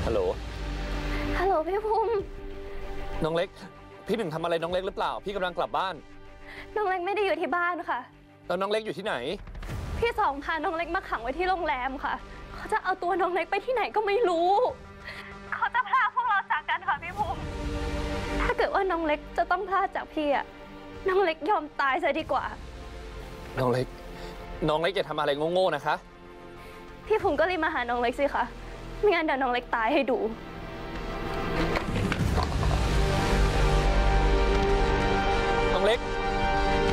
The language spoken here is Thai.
ฮัลโหลฮัลโหลพี่ภูมิน้องเล็กพี่หนึ่งทำอะไรน้องเล็กหรือเปล่าพี่กำลังกลับบ้านน้องเล็กไม่ได้อยู่ที่บ้านค่ะแล้วน้องเล็กอยู่ที่ไหนพี่สองพาน้องเล็กมาขังไว้ที่โรงแรมค่ะเขาจะเอาตัวน้องเล็กไปที่ไหนก็ไม่รู้เขาจะพาพวกเราจากกันค่ะพี่ภูมิถ้าเกิดว่าน้องเล็กจะต้องพลาดจากพี่อะน้องเล็กยอมตายซะดีกว่าน้องเล็กอย่าทำอะไรโง่ๆนะคะพี่ภูมิก็รีบมาหาน้องเล็กสิคะไม่งั้นเดี๋ยวน้องเล็กตายให้ดู